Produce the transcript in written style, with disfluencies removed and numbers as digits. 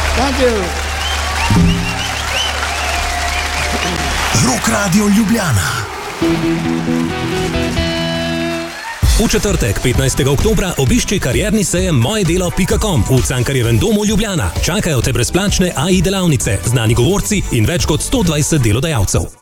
Thank you. Rock Radio Ljubljana. V četrtek, 15. oktobra, obišči karierni sejem mojedelo.com v Cankarjevem domu Ljubljana. Čakajo te brezplačne AI delavnice, znani govorci in več kot 120 delodajalcev.